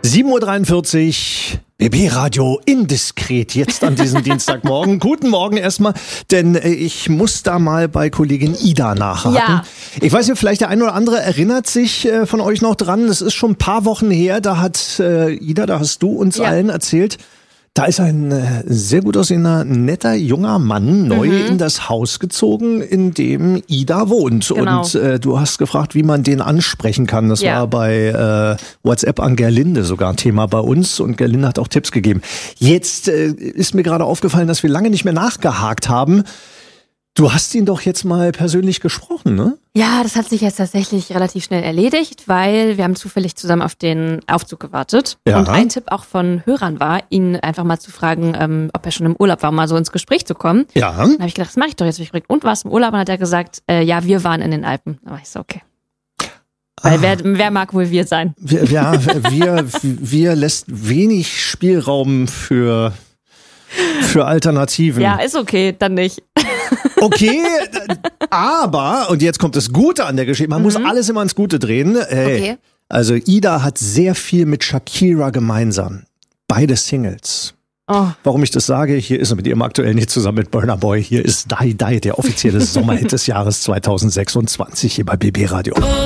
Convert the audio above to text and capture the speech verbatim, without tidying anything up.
sieben Uhr dreiundvierzig, B B-Radio indiskret, jetzt an diesem Dienstagmorgen. Guten Morgen erstmal, denn ich muss da mal bei Kollegin Ida nachhaken. Ja. Ich weiß nicht, vielleicht der ein oder andere erinnert sich äh, von euch noch dran, das ist schon ein paar Wochen her, da hat äh, Ida, da hast du uns Ja. allen erzählt, da ist ein äh, sehr gut aussehender, netter, junger Mann neu Mhm. in das Haus gezogen, in dem Ida wohnt. Genau. Und äh, du hast gefragt, wie man den ansprechen kann. Das Ja. war bei äh, WhatsApp an Gerlinde sogar ein Thema bei uns. Und Gerlinde hat auch Tipps gegeben. Jetzt äh, ist mir gerade aufgefallen, dass wir lange nicht mehr nachgehakt haben. Du hast ihn doch jetzt mal persönlich gesprochen, ne? Ja, das hat sich jetzt tatsächlich relativ schnell erledigt, weil wir haben zufällig zusammen auf den Aufzug gewartet. Ja. Und ein Tipp auch von Hörern war, ihn einfach mal zu fragen, ähm, ob er schon im Urlaub war, um mal so ins Gespräch zu kommen. Ja. Dann habe ich gedacht, das mache ich doch jetzt. Hab ich gefragt, und warst du im Urlaub? Und hat er gesagt, äh, ja, wir waren in den Alpen. Da war ich so, okay. Weil Ah. wer, wer mag wohl wir sein? Wir, ja, wir, wir lässt wenig Spielraum für, für Alternativen. Ja, ist okay, dann nicht. Okay, aber, und jetzt kommt das Gute an der Geschichte, man muss alles immer ins Gute drehen. Hey, Okay. Also Ida hat sehr viel mit Shakira gemeinsam. Beide Singles. Oh. Warum ich das sage, hier ist er mit ihrem aktuellen Hit zusammen mit Burna Boy. Hier ist Die Die, der offizielle Sommerhit des Jahres zweitausendsechsundzwanzig hier bei B B Radio.